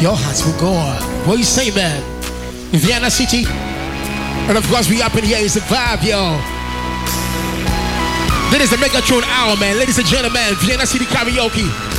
Your hearts will go on. What you say, man? Vienna City. And of course, we up in here is the vibe, yo. That is the Megatron hour, man. Ladies and gentlemen, Vienna City Karaoke.